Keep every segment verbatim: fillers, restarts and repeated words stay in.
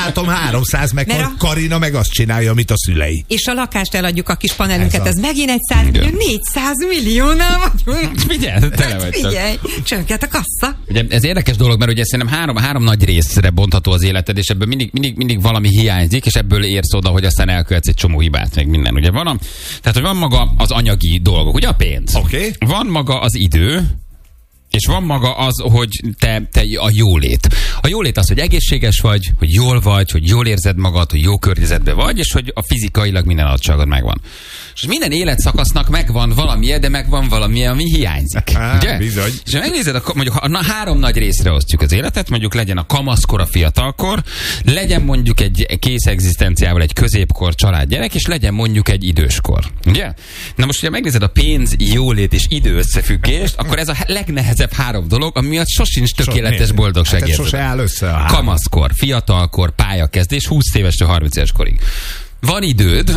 látom háromszáz, meg Mert a... Karina meg azt csinálja, amit a szülei. És a lakást eladjuk a kis panelünket, ez, ez megint egy száz millió, négyszáz milliónál vagyunk. Figyelj, tele vagy. Figyelj, csökkent a kassa. Ugye ez érdekes dolog, mert ugye szerintem három, három nagy részre bontható az életed, és ebből mindig, mindig, mindig valami hiányzik, és ebből érsz oda, hogy aztán elkövetsz egy csomó hibát, meg minden. Ugye van, a, tehát, hogy van maga az anyagi dolgok, ugye a pénz. Okay. Van maga az idő, és van maga az, hogy te, te a jólét. A jólét az, hogy egészséges vagy, hogy jól vagy, hogy jól érzed magad, hogy jó környezetben vagy, és hogy a fizikailag minden adottságod megvan. És minden életszakasznak megvan valamilyen, de megvan valamilyen, ami hiányzik. Há, ugye? Bizony. És ha megnézed, mondjuk ha három nagy részre osztjuk az életet, mondjuk legyen a kamaszkor, a fiatalkor, legyen mondjuk egy kész egzisztenciával egy középkor, családgyerek, és legyen mondjuk egy időskor. Ugye? Na most, ha megnézed a pénz, jólét és idő összefüggést, akkor ez a legnehezebb három dolog, ami miatt sosincs tökéletes boldogság. Hát sose áll össze a három. Kamaszkor, fiatalkor, pályakezdés, húsz évestől harminc éves korig. Van időd.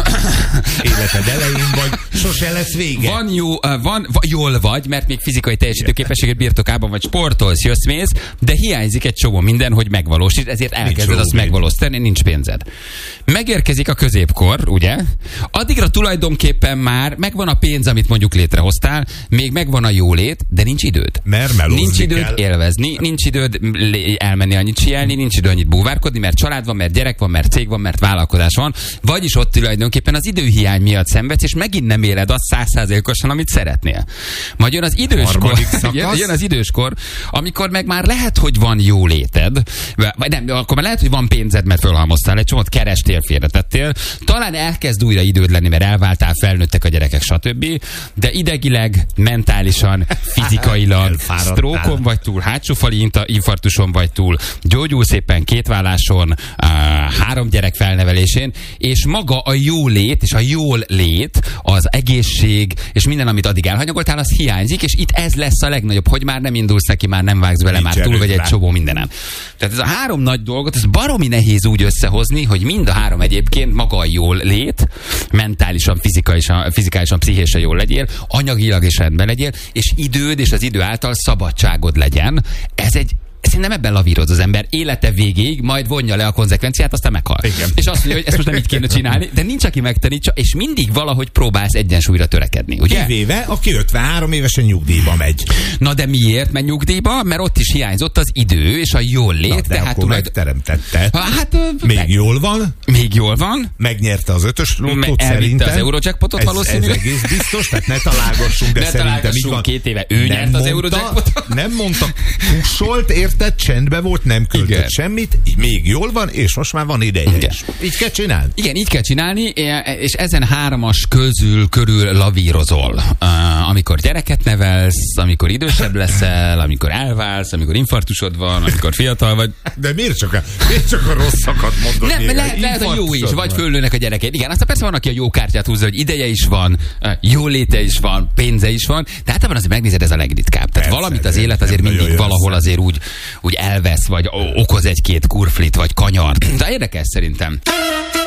Életed elején vagy, sose lesz vége. Van jó, van, van, jól vagy, mert még fizikai teljesítőképességet birtokában vagy, sportolsz, jössz, mész, de hiányzik egy csomó minden, hogy megvalósítsd, ezért elkezded azt megvalósítani, nincs pénzed. Megérkezik a középkor, ugye? Addigra tulajdonképpen már megvan a pénz, amit mondjuk létrehoztál, még megvan a jólét, de nincs időd. Mert melózni Nincs időd kell. élvezni, nincs időd elmenni annyit sielni, nincs időd annyit búvárkodni, mert család van, mert gyerek van, mert cég van, mert vállalkozás van. Vagyis ott tulajdonképpen az időhiány miatt szenvedsz, és megint nem éled azt száz százalékosan, amit szeretnél. Majd jön az időskor, jön, jön az időskor, amikor meg már lehet, hogy van jóléted, vagy nem, akkor már lehet, hogy van pénzed, mert fölhalmoztál, egy csomót kerestél, félretettél, talán elkezd újra időd lenni, mert elváltál, felnőttek a gyerekek, stb. De idegileg, mentálisan, fizikailag, sztrókon vagy túl, hátsófali infarktuson vagy túl, gyógyulsz éppen kétváláson, három gyerek felnevelésén, és maga a jólét és a jól lét, az egészség, és minden, amit addig elhanyagoltál, az hiányzik, és itt ez lesz a legnagyobb, hogy már nem indulsz neki, már nem vágsz bele, már túl vagy egy csomó mindenem. Tehát ez a három nagy dolgot, ez baromi nehéz úgy összehozni, hogy mind a három egyébként maga a jól lét, mentálisan, fizikálisan, fizikálisan pszichésen jól legyél, anyagilag is rendben legyél, és időd és az idő által szabadságod legyen. Ez egy Szerintem ebben lavíroz az ember élete végéig, majd vonja le a konzekvenciát, aztán meghal. Igen. És azt mondja, hogy ezt most nem így kéne csinálni, de nincs, aki megtanítsa, és mindig valahogy próbálsz egyensúlyra törekedni, ugye? Kivéve, aki ötvenhárom évesen nyugdíjba megy. Na de miért megy nyugdíjba? Mert ott is hiányzott az idő és a jól lét. Na, de tehát akkor tulajdon... megteremtette. Hát, még meg... jól van. Még jól van. Megnyerte az ötös lottót szerintem. Az Eurojackpotot valószínűleg. Ez egész biztos, tehát ne találgassunk, de ne szerintem így van. Két éve ő nyert az Eurojackpotot. Nem mondta, kussolt, érted, csendbe volt, nem költött igen. semmit, így még jól van, és most már van ideje igen. is. Így kell csinálni. Igen, így kell csinálni, és ezen hármas közül körül lavírozol. Amikor gyereket nevelsz, amikor idősebb leszel, amikor elválsz, amikor infarktusod van, amikor fiatal vagy. De miért csak a, miért csak a rosszakat mondod? Nem, le, lehet a jó is, vagy fölnőnek a gyerekek. Igen, aztán persze van, aki a jó kártyát húzza, hogy ideje is van, jó léte is van, pénze is van, de általában azért megnézed, ez a legritkább. Tehát persze, valamit az élet azért mindig valahol azért úgy, úgy elvesz, vagy okoz egy-két kurflit, vagy kanyart. De érdekes szerintem.